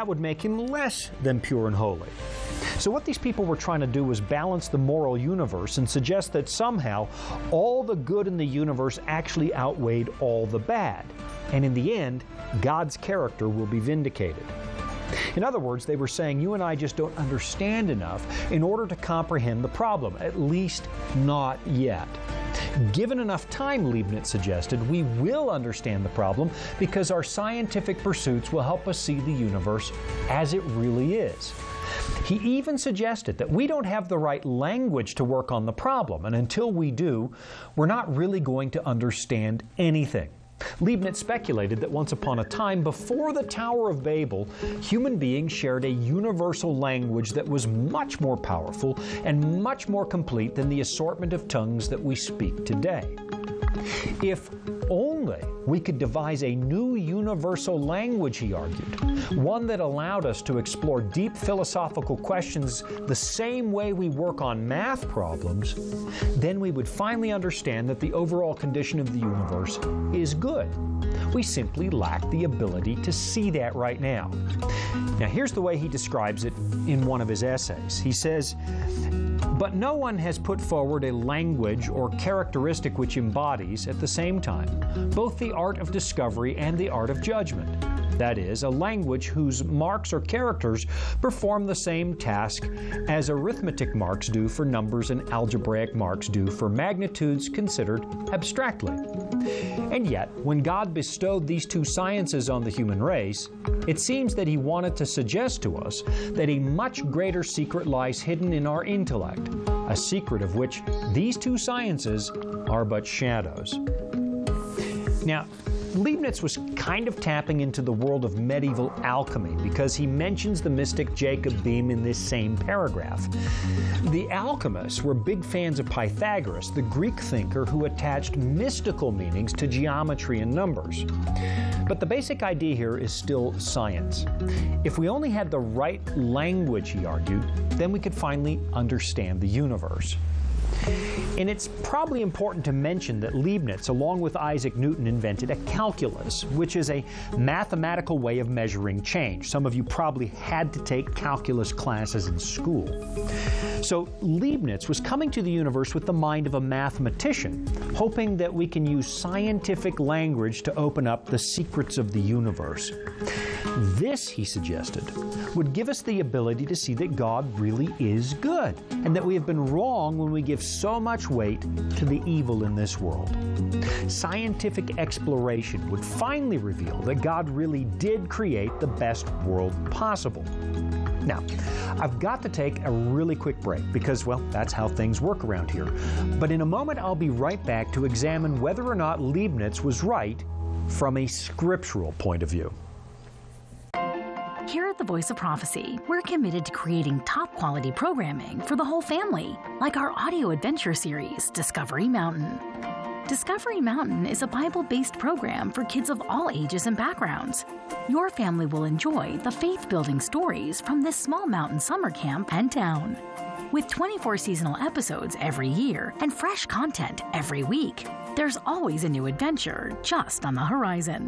that would make him less than pure and holy. So what these people were trying to do was balance the moral universe and suggest that somehow all the good in the universe actually outweighed all the bad. And in the end, God's character will be vindicated. In other words, they were saying you and I just don't understand enough in order to comprehend the problem, at least not yet. Given enough time, Leibniz suggested, we will understand the problem because our scientific pursuits will help us see the universe as it really is. He even suggested that we don't have the right language to work on the problem, and until we do, we're not really going to understand anything. Leibniz speculated that once upon a time, before the Tower of Babel, human beings shared a universal language that was much more powerful and much more complete than the assortment of tongues that we speak today. If only we could devise a new universal language, he argued, one that allowed us to explore deep philosophical questions the same way we work on math problems, then we would finally understand that the overall condition of the universe is good. We simply lack the ability to see that right now. Now, here's the way he describes it in one of his essays. He says, "But no one has put forward a language or characteristic which embodies, at the same time, both the art of discovery and the art of judgment. That is, a language whose marks or characters perform the same task as arithmetic marks do for numbers and algebraic marks do for magnitudes considered abstractly." And yet, when God bestowed these two sciences on the human race, it seems that He wanted to suggest to us that a much greater secret lies hidden in our intellect, a secret of which these two sciences are but shadows. Now, Leibniz was kind of tapping into the world of medieval alchemy because he mentions the mystic Jacob Boehme in this same paragraph. The alchemists were big fans of Pythagoras, the Greek thinker who attached mystical meanings to geometry and numbers. But the basic idea here is still science. If we only had the right language, he argued, then we could finally understand the universe. And it's probably important to mention that Leibniz, along with Isaac Newton, invented a calculus, which is a mathematical way of measuring change. Some of you probably had to take calculus classes in school. So Leibniz was coming to the universe with the mind of a mathematician, hoping that we can use scientific language to open up the secrets of the universe. This, he suggested, would give us the ability to see that God really is good, and that we have been wrong when we give so much weight to the evil in this world. Scientific exploration would finally reveal that God really did create the best world possible. Now, I've got to take a really quick break because, well, that's how things work around here. But in a moment, I'll be right back to examine whether or not Leibniz was right from a scriptural point of view. Here at the Voice of Prophecy, we're committed to creating top-quality programming for the whole family, like our audio adventure series, Discovery Mountain. Discovery Mountain is a Bible-based program for kids of all ages and backgrounds. Your family will enjoy the faith-building stories from this small mountain summer camp and town. With 24 seasonal episodes every year and fresh content every week, there's always a new adventure just on the horizon.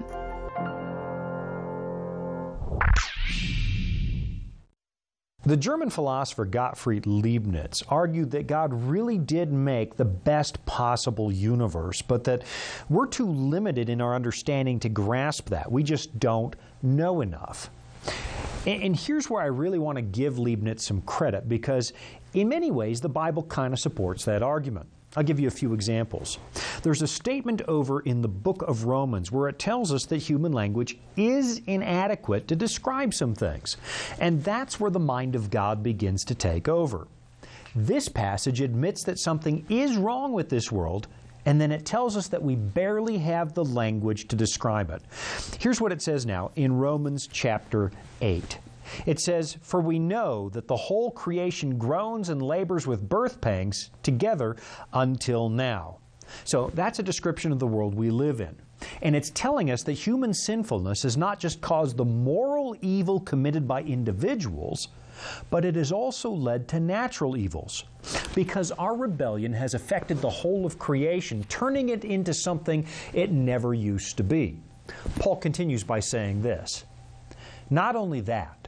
The German philosopher Gottfried Leibniz argued that God really did make the best possible universe, but that we're too limited in our understanding to grasp that. We just don't know enough. And here's where I really want to give Leibniz some credit, because in many ways the Bible kind of supports that argument. I'll give you a few examples. There's a statement over in the book of Romans where it tells us that human language is inadequate to describe some things. And that's where the mind of God begins to take over. This passage admits that something is wrong with this world, and then it tells us that we barely have the language to describe it. Here's what it says now in Romans chapter 8. It says, "For we know that the whole creation groans and labors with birth pangs together until now." So that's a description of the world we live in. And it's telling us that human sinfulness has not just caused the moral evil committed by individuals, but it has also led to natural evils. Because our rebellion has affected the whole of creation, turning it into something it never used to be. Paul continues by saying this, "Not only that,